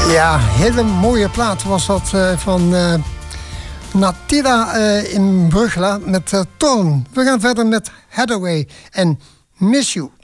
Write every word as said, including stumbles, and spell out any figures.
Ja, hele mooie plaat was dat uh, van uh, Natida uh, in Bruggela met uh, Toon. We gaan verder met Hathaway en Miss You.